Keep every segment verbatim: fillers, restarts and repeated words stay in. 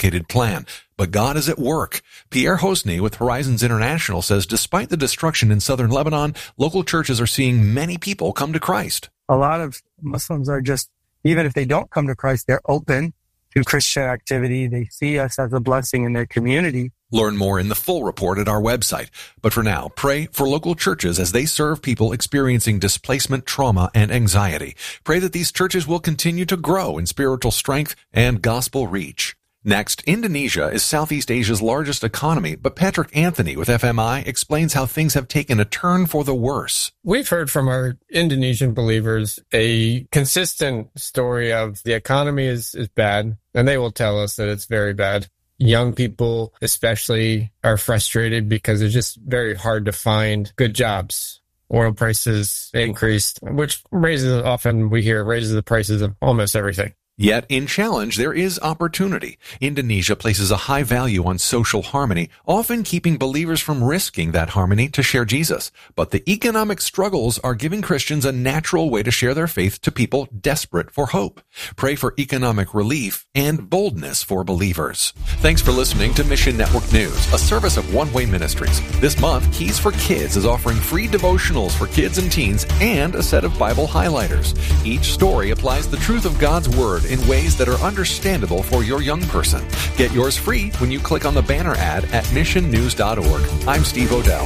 complicated plan. But God is at work. Pierre Hosny with Horizons International says despite the destruction in southern Lebanon, local churches are seeing many people come to Christ. A lot of Muslims are just, even if they don't come to Christ, they're open to Christian activity. They see us as a blessing in their community. Learn more in the full report at our website. But for now, pray for local churches as they serve people experiencing displacement, trauma, and anxiety. Pray that these churches will continue to grow in spiritual strength and gospel reach. Next, Indonesia is Southeast Asia's largest economy, but Patrick Anthony with F M I explains how things have taken a turn for the worse. We've heard from our Indonesian believers a consistent story of the economy is, is bad, and they will tell us that it's very bad. Young people especially are frustrated because it's just very hard to find good jobs. Oil prices increased, which raises, often we hear, raises the prices of almost everything. Yet in challenge, there is opportunity. Indonesia places a high value on social harmony, often keeping believers from risking that harmony to share Jesus. But the economic struggles are giving Christians a natural way to share their faith to people desperate for hope. Pray for economic relief and boldness for believers. Thanks for listening to Mission Network News, a service of One Way Ministries. This month, Keys for Kids is offering free devotionals for kids and teens and a set of Bible highlighters. Each story applies the truth of God's Word in ways that are understandable for your young person. Get yours free when you click on the banner ad at mission news dot org. I'm Steve Odell.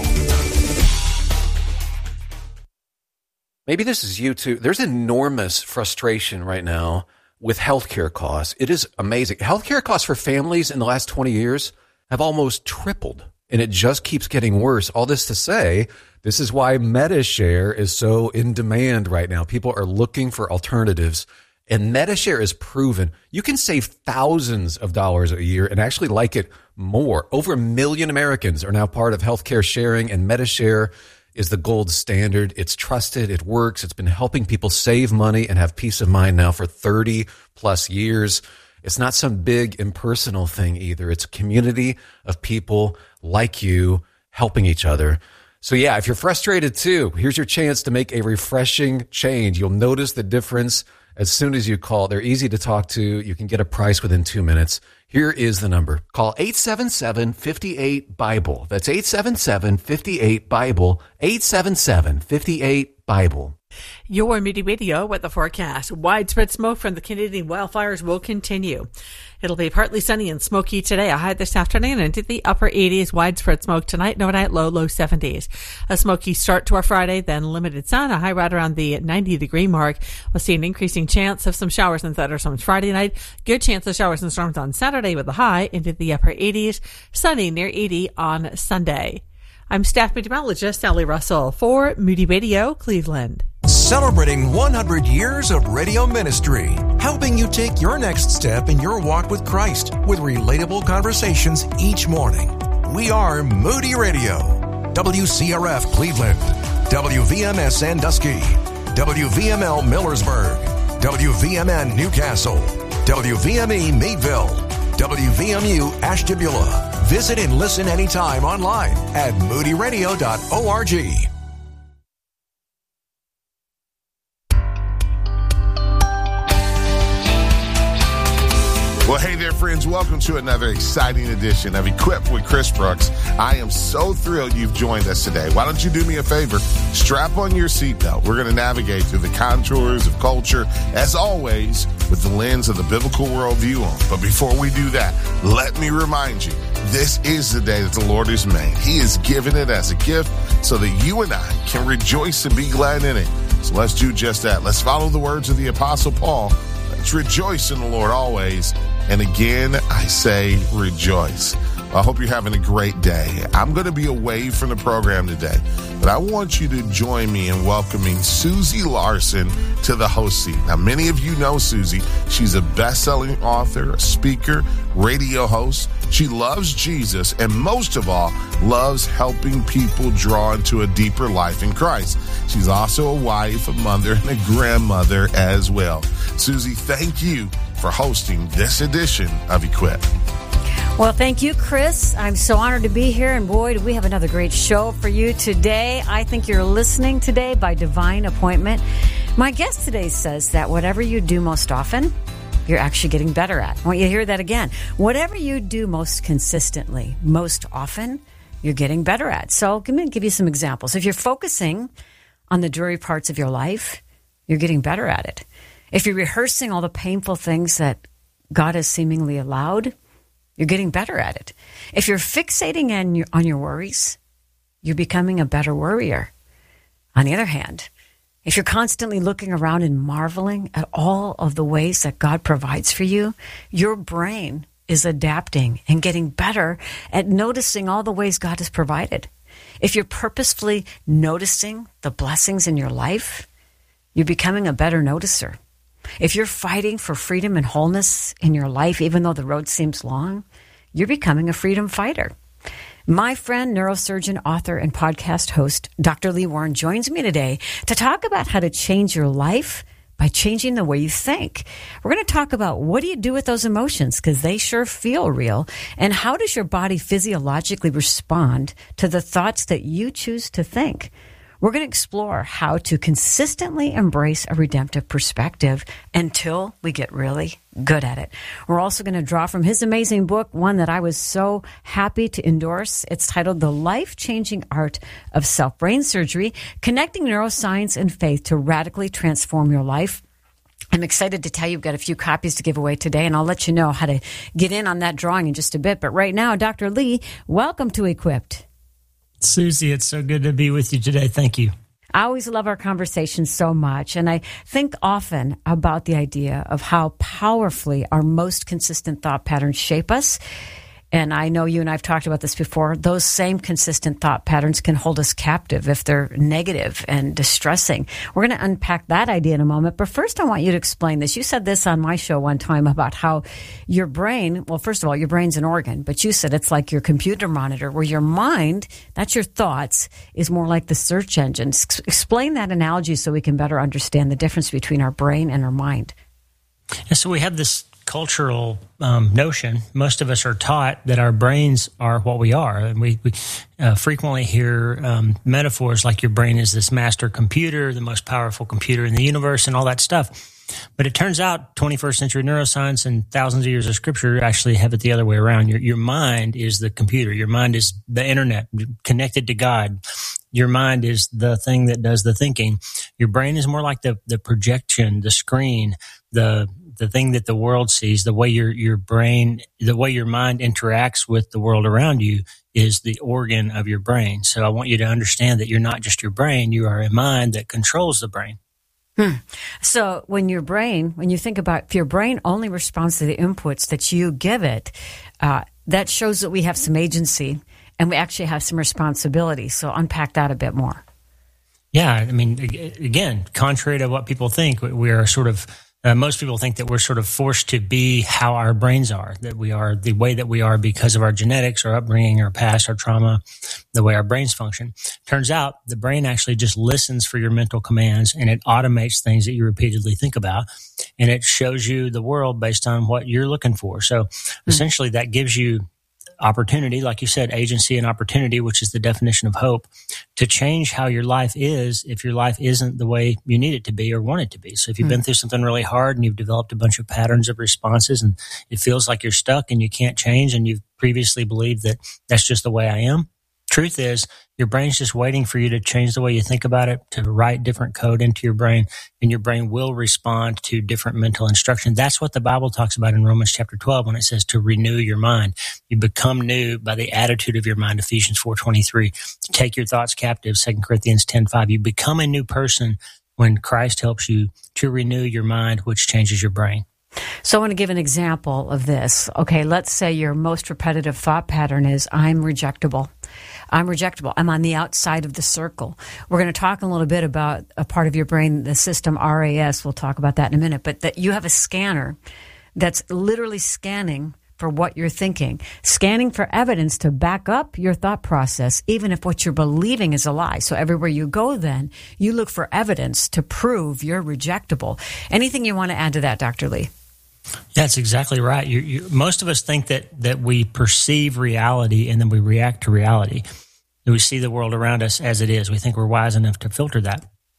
Maybe this is you too. There's enormous frustration right now with healthcare costs. It is amazing. Healthcare costs for families in the last twenty years have almost tripled, and it just keeps getting worse. All this to say, this is why MediShare is so in demand right now. People are looking for alternatives. And MediShare is proven you can save thousands of dollars a year and actually like it more. Over a million Americans are now part of healthcare sharing, and MediShare is the gold standard. It's trusted. It works. It's been helping people save money and have peace of mind now for thirty plus years. It's not some big impersonal thing either. It's a community of people like you helping each other. So yeah, if you're frustrated too, here's your chance to make a refreshing change. You'll notice the difference as soon as you call. They're easy to talk to. You can get a price within two minutes. Here is the number. Call eight seven seven, five eight, BIBLE. That's eight seven seven, five eight, BIBLE. eight seven seven, five eight, BIBLE. Your Moody Radio with the forecast. Widespread smoke from the Canadian wildfires will continue. It'll be partly sunny and smoky today. A high this afternoon into the upper eighties. Widespread smoke tonight. No night low, low seventies. A smoky start to our Friday, then limited sun. A high right around the ninety degree mark. We'll see an increasing chance of some showers and thunderstorms Friday night. Good chance of showers and storms on Saturday with a high into the upper eighties. Sunny near eighty on Sunday. I'm staff meteorologist Sally Russell for Moody Radio, Cleveland. Celebrating one hundred years of radio ministry, helping you take your next step in your walk with Christ with relatable conversations each morning. We are Moody Radio, W C R F Cleveland, W V M S Sandusky, W V M L Millersburg, W V M N Newcastle, W V M E Meadville, W V M U Ashtabula. Visit and listen anytime online at moody radio dot org. Well, hey there, friends. Welcome to another exciting edition of Equipped with Chris Brooks. I am so thrilled you've joined us today. Why don't you do me a favor? Strap on your seatbelt. We're going to navigate through the contours of culture, as always, with the lens of the biblical worldview on. But before we do that, let me remind you, this is the day that the Lord has made. He has given it as a gift so that you and I can rejoice and be glad in it. So let's do just that. Let's follow the words of the Apostle Paul. Let's rejoice in the Lord always. And again, I say rejoice. I hope you're having a great day. I'm going to be away from the program today, but I want you to join me in welcoming Susie Larson to the host seat. Now, many of you know Susie. She's a best-selling author, a speaker, radio host. She loves Jesus, and most of all, loves helping people draw into a deeper life in Christ. She's also a wife, a mother, and a grandmother as well. Susie, thank you for hosting this edition of Equip. Well, thank you, Chris. I'm so honored to be here, and boy, do we have another great show for you today. I think you're listening today by divine appointment. My guest today says that whatever you do most often, you're actually getting better at. I want you to hear that again. Whatever you do most consistently, most often, you're getting better at. So let me give you some examples. If you're focusing on the dreary parts of your life, you're getting better at it. If you're rehearsing all the painful things that God has seemingly allowed, you're getting better at it. If you're fixating on your, on your worries, you're becoming a better worrier. On the other hand, if you're constantly looking around and marveling at all of the ways that God provides for you, your brain is adapting and getting better at noticing all the ways God has provided. If you're purposefully noticing the blessings in your life, you're becoming a better noticer. If you're fighting for freedom and wholeness in your life, even though the road seems long, you're becoming a freedom fighter. My friend, neurosurgeon, author, and podcast host, Doctor Lee Warren, joins me today to talk about how to change your life by changing the way you think. We're going to talk about what do you do with those emotions, because they sure feel real, and how does your body physiologically respond to the thoughts that you choose to think. We're going to explore how to consistently embrace a redemptive perspective until we get really good at it. We're also going to draw from his amazing book, one that I was so happy to endorse. It's titled The Life-Changing Art of Self-Brain Surgery, Connecting Neuroscience and Faith to Radically Transform Your Life. I'm excited to tell you we've got a few copies to give away today, and I'll let you know how to get in on that drawing in just a bit. But right now, Doctor Lee, welcome to Equipped. Susie, it's so good to be with you today. Thank you. I always love our conversations so much, and I think often about the idea of how powerfully our most consistent thought patterns shape us. And I know you and I have talked about this before. Those same consistent thought patterns can hold us captive if they're negative and distressing. We're going to unpack that idea in a moment. But first, I want you to explain this. You said this on my show one time about how your brain, well, first of all, your brain's an organ, but you said it's like your computer monitor, where your mind, that's your thoughts, is more like the search engine. S- explain that analogy so we can better understand the difference between our brain and our mind. And so we have this cultural um, notion. Most of us are taught that our brains are what we are. And we, we uh, frequently hear um, metaphors like your brain is this master computer, the most powerful computer in the universe, and all that stuff. But it turns out twenty-first century neuroscience and thousands of years of scripture actually have it the other way around. Your, your mind is the computer. Your mind is the internet connected to God. Your mind is the thing that does the thinking. Your brain is more like the, the projection, the screen, the the thing that the world sees. The way your your brain, the way your mind interacts with the world around you is the organ of your brain. So I want you to understand that you're not just your brain, you are a mind that controls the brain. Hmm. So when your brain, when you think about, if your brain only responds to the inputs that you give it, uh, that shows that we have some agency and we actually have some responsibility. So unpack that a bit more. Yeah, I mean, again, contrary to what people think, we are sort of, uh, most people think that we're sort of forced to be how our brains are, that we are the way that we are because of our genetics, our upbringing, our past, our trauma, the way our brains function. Turns out the brain actually just listens for your mental commands, and it automates things that you repeatedly think about, and it shows you the world based on what you're looking for. So mm-hmm. essentially that gives you opportunity, like you said, agency and opportunity, which is the definition of hope, to change how your life is if your life isn't the way you need it to be or want it to be. So if you've mm. been through something really hard and you've developed a bunch of patterns of responses and it feels like you're stuck and you can't change and you've previously believed that that's just the way I am, truth is your brain's just waiting for you to change the way you think about it, to write different code into your brain, and your brain will respond to different mental instruction. That's what the Bible talks about in Romans chapter twelve when it says to renew your mind. You become new by the attitude of your mind, Ephesians four twenty-three. Take your thoughts captive, Second Corinthians ten five. You become a new person when Christ helps you to renew your mind, which changes your brain. So I want to give an example of this. Okay, let's say your most repetitive thought pattern is, I'm rejectable. I'm rejectable. I'm on the outside of the circle. We're going to talk a little bit about a part of your brain, the system R A S. We'll talk about that in a minute. But that you have a scanner that's literally scanning for what you're thinking, scanning for evidence to back up your thought process, even if what you're believing is a lie. So everywhere you go then, you look for evidence to prove you're rejectable. Anything you want to add to that, Doctor Lee? That's exactly right. You, you, most of us think that that we perceive reality and then we react to reality. We see the world around us as it is. We think we're wise enough to filter that.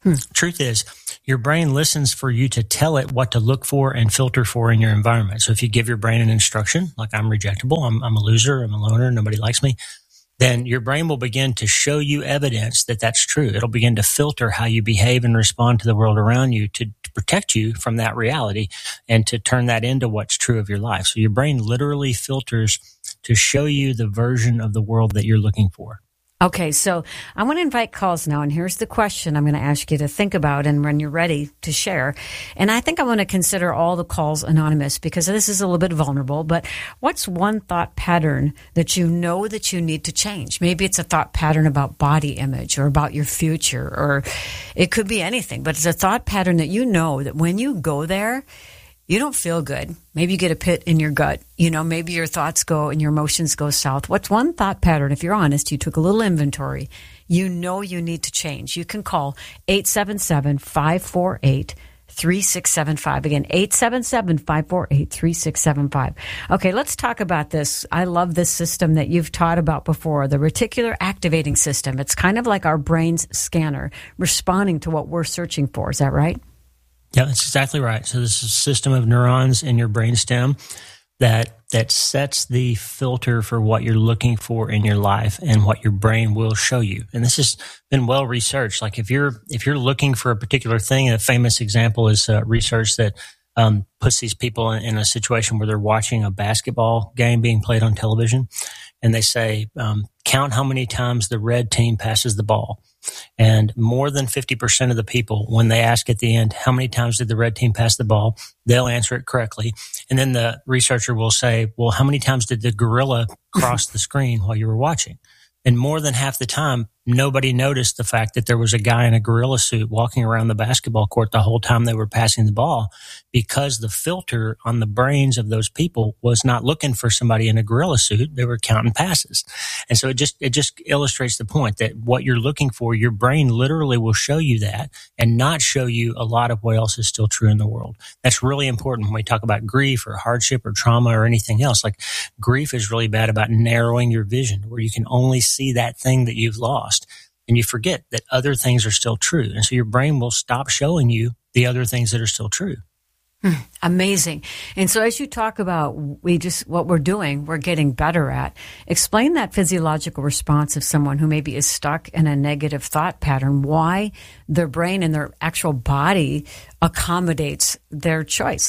Hmm. Truth is, your brain listens for you to tell it what to look for and filter for in your environment. So if you give your brain an instruction, like I'm rejectable, I'm, I'm a loser, I'm a loner, nobody likes me, then your brain will begin to show you evidence that that's true. It'll begin to filter how you behave and respond to the world around you to, to protect you from that reality and to turn that into what's true of your life. So your brain literally filters to show you the version of the world that you're looking for. Okay, so I want to invite calls now, and here's the question I'm going to ask you to think about and when you're ready to share. And I think I want to consider all the calls anonymous because this is a little bit vulnerable, but what's one thought pattern that you know that you need to change? Maybe it's a thought pattern about body image or about your future, or it could be anything, but it's a thought pattern that you know that when you go there, you don't feel good. Maybe you get a pit in your gut. You know, maybe your thoughts go and your emotions go south. What's one thought pattern, if you're honest, you took a little inventory, you know you need to change? You can call eight seven seven, five four eight, three six seven five. Again, eight seven seven, five four eight, three six seven five. Okay, let's talk about this. I love this system that you've taught about before, the reticular activating system. It's kind of like our brain's scanner responding to what we're searching for. Is that right? Yeah, that's exactly right. So this is a system of neurons in your brainstem that that sets the filter for what you're looking for in your life and what your brain will show you. And this has been well researched. Like if you're if you're looking for a particular thing, a famous example is uh, research that um, puts these people in, in a situation where they're watching a basketball game being played on television, and they say, um, count how many times the red team passes the ball. And more than fifty percent of the people, when they ask at the end, how many times did the red team pass the ball, they'll answer it correctly. And then the researcher will say, well, how many times did the gorilla cross the screen while you were watching? And more than half the time, nobody noticed the fact that there was a guy in a gorilla suit walking around the basketball court the whole time they were passing the ball, because the filter on the brains of those people was not looking for somebody in a gorilla suit. They were counting passes. And so it just, it just illustrates the point that what you're looking for, your brain literally will show you that and not show you a lot of what else is still true in the world. That's really important when we talk about grief or hardship or trauma or anything else. Like grief is really bad about narrowing your vision, where you can only see that thing that you've lost. And you forget that other things are still true. And so your brain will stop showing you the other things that are still true. Hmm, amazing. And so as you talk about we just what we're doing, we're getting better at, explain that physiological response of someone who maybe is stuck in a negative thought pattern, why their brain and their actual body accommodates their choice.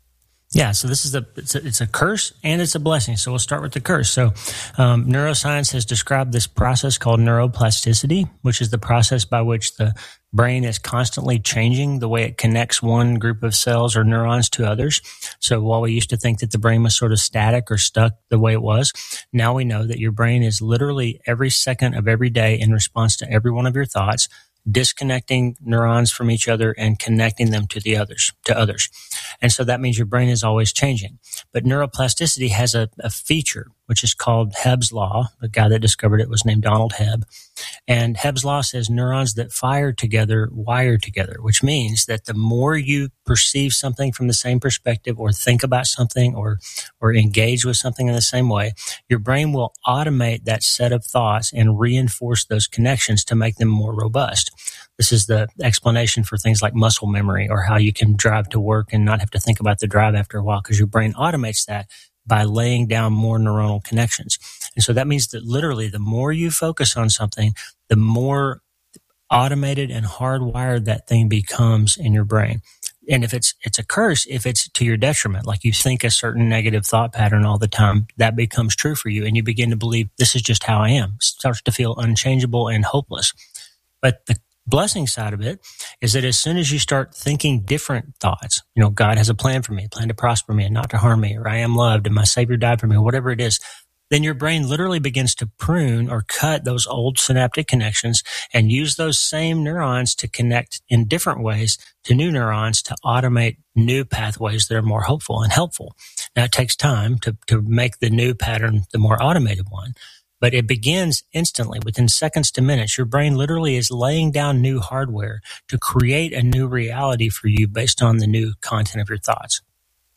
Yeah, so this is a it's, a it's a curse and it's a blessing. So we'll start with the curse. So um, neuroscience has described this process called neuroplasticity, which is the process by which the brain is constantly changing the way it connects one group of cells or neurons to others. So while we used to think that the brain was sort of static or stuck the way it was, now we know that your brain is literally every second of every day in response to every one of your thoughts, disconnecting neurons from each other and connecting them to the others, to others. And so that means your brain is always changing. But neuroplasticity has a, a feature, which is called Hebb's Law. The guy that discovered it was named Donald Hebb. And Hebb's Law says neurons that fire together wire together, which means that the more you perceive something from the same perspective or think about something or, or engage with something in the same way, your brain will automate that set of thoughts and reinforce those connections to make them more robust. This is the explanation for things like muscle memory or how you can drive to work and not have to think about the drive after a while because your brain automates that by laying down more neuronal connections. And so that means that literally the more you focus on something, the more automated and hardwired that thing becomes in your brain. And if it's it's a curse, if it's to your detriment, like you think a certain negative thought pattern all the time, that becomes true for you. And you begin to believe this is just how I am. It starts to feel unchangeable and hopeless. But the blessing side of it is that as soon as you start thinking different thoughts, you know, God has a plan for me, a plan to prosper me and not to harm me, or I am loved and my Savior died for me, or whatever it is, then your brain literally begins to prune or cut those old synaptic connections and use those same neurons to connect in different ways to new neurons to automate new pathways that are more hopeful and helpful. Now, it takes time to, to make the new pattern the more automated one. But it begins instantly, within seconds to minutes. Your brain literally is laying down new hardware to create a new reality for you based on the new content of your thoughts.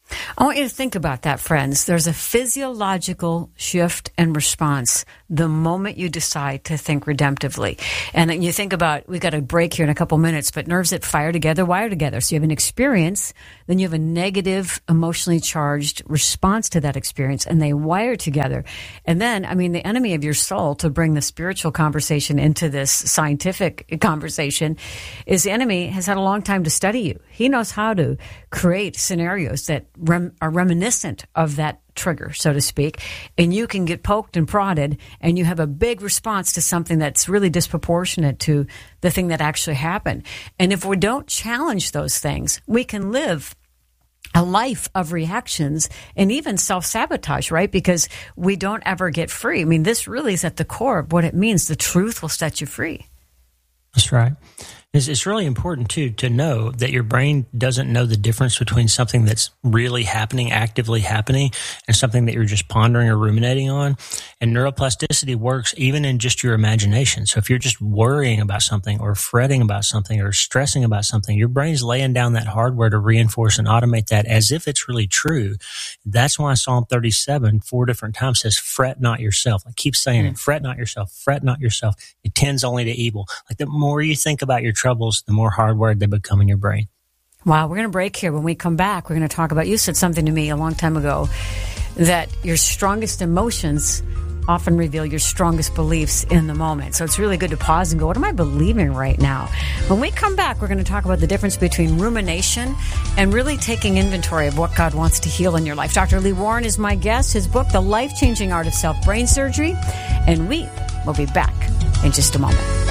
I want you to think about that, friends. There's a physiological shift and response the moment you decide to think redemptively. And then you think about, we got a break here in a couple minutes, but nerves that fire together, wire together. So you have an experience, then you have a negative, emotionally charged response to that experience, and they wire together. And then, I mean, the enemy of your soul, to bring the spiritual conversation into this scientific conversation, is the enemy has had a long time to study you. He knows how to create scenarios that rem- are reminiscent of that trigger, so to speak, and you can get poked and prodded, and you have a big response to something that's really disproportionate to the thing that actually happened. And if we don't challenge those things, we can live a life of reactions and even self-sabotage, right? Because we don't ever get free. I mean, this really is at the core of what it means. The truth will set you free. That's right. It's, it's really important, too, to know that your brain doesn't know the difference between something that's really happening, actively happening, and something that you're just pondering or ruminating on. And neuroplasticity works even in just your imagination. So if you're just worrying about something or fretting about something or stressing about something, your brain's laying down that hardware to reinforce and automate that as if it's really true. That's why Psalm thirty-seven, four different times says, fret not yourself. I keep saying mm. it, fret not yourself, fret not yourself. It tends only to evil. Like the more you think about your troubles, the more hardwired they become in your brain. Wow, we're going to break here. When we come back, we're going to talk about, you said something to me a long time ago, that your strongest emotions often reveal your strongest beliefs in the moment. So it's really good to pause and go, what am I believing right now? When we come back, we're going to talk about the difference between rumination and really taking inventory of what God wants to heal in your life. Doctor Lee Warren is my guest. His book, The Life-Changing Art of Self-Brain Surgery. And we will be back in just a moment.